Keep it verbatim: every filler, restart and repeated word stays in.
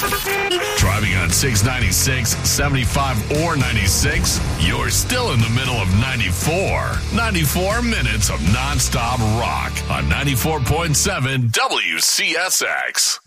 Driving on six ninety-six, seventy-five, or ninety-six, you're still in the middle of ninety-four. ninety-four minutes of nonstop rock on ninety-four point seven W C S X.